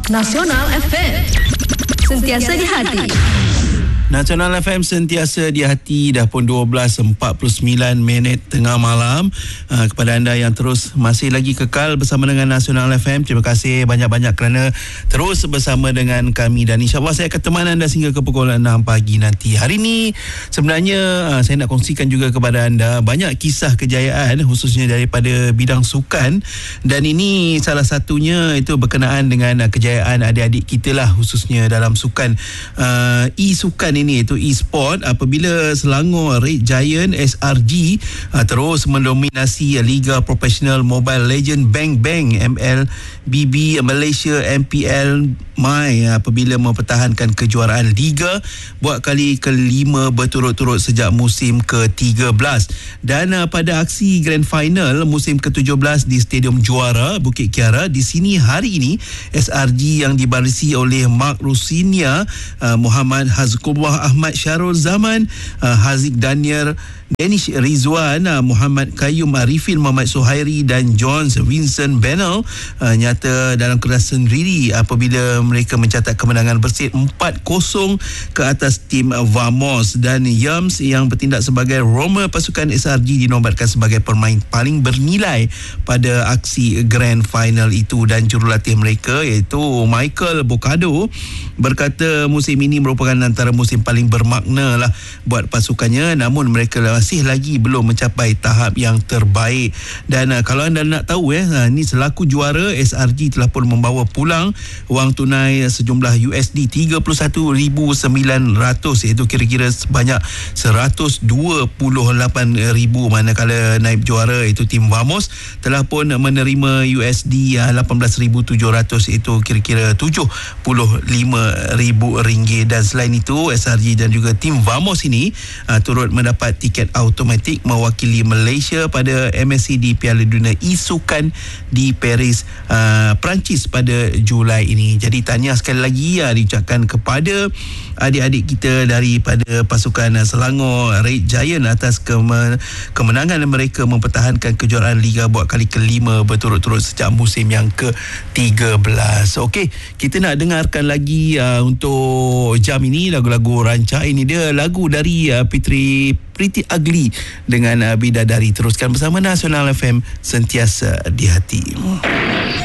Nasional FM, sentiasa di hati. Nasional FM sentiasa di hati. Dah pun 12.49 tengah malam. Kepada anda yang terus masih lagi kekal bersama dengan Nasional FM, terima kasih banyak-banyak kerana terus bersama dengan kami. Dan insyaAllah saya akan temani anda sehingga ke pukul 6 pagi nanti. Hari ini sebenarnya saya nak kongsikan juga kepada anda banyak kisah kejayaan khususnya daripada bidang sukan. Dan ini salah satunya itu berkenaan dengan kejayaan adik-adik kita lah, khususnya dalam sukan e-sukan ini, iaitu e-sport, apabila Selangor Red Giant SRG terus mendominasi Liga Profesional Mobile Legend Bang Bang MLBB Malaysia MPL MY apabila mempertahankan kejuaraan Liga buat kali ke-5 berturut-turut sejak musim ke-13. Dan pada aksi Grand Final musim ke-17 di Stadium Juara Bukit Kiara, di sini hari ini SRG yang dibarisi oleh Mark Rusinia, Muhammad Hazqullah Ahmad Syarul Zaman, Haziq Daniel, Danish Rizwan, Muhammad Qayyum Arifin, Muhammad Suhairi dan Jones Vincent Bennell nyata dalam kelas sendiri apabila mereka mencatat kemenangan bersih 4-0 ke atas tim Vamos. Dan Yams yang bertindak sebagai Roma pasukan SRG dinobatkan sebagai pemain paling bernilai pada aksi Grand Final itu. Dan jurulatih mereka iaitu Michael Bocado berkata musim ini merupakan antara musim paling bermakna lah buat pasukannya, namun mereka masih lagi belum mencapai tahap yang terbaik. Dan kalau anda nak tahu ni selaku juara, SRG telah pun membawa pulang wang tunai sejumlah USD 31,900, iaitu kira-kira sebanyak 128,000, manakala naib juara iaitu tim Vamos telah pun menerima USD 18,700, iaitu kira-kira 75,000 ringgit. Dan selain itu SRG dan juga tim Vamos ini turut mendapat tiket automatik mewakili Malaysia pada MSCD Piala Dunia e-sukan di Paris, Perancis pada Julai ini. Jadi tahniah sekali lagi diucapkan kepada adik-adik kita daripada pasukan Selangor Red Giant atas kemenangan mereka mempertahankan kejuaraan Liga buat kali ke-5 berturut-turut sejak musim yang ke-13. Okey, kita nak dengarkan lagi untuk jam ini lagu-lagu rancak. Ini dia lagu dari Pretty Ugly dengan Bidadari. Teruskan bersama Nasional FM, sentiasa di hati.